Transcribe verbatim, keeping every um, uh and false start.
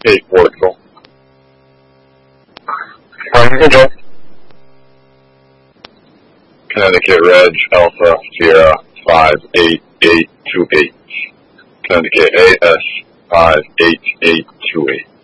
eight Portugal. Congo. Connecticut Reg Alpha Sierra five eight eight two eight. Connecticut A S five eight eight two eight.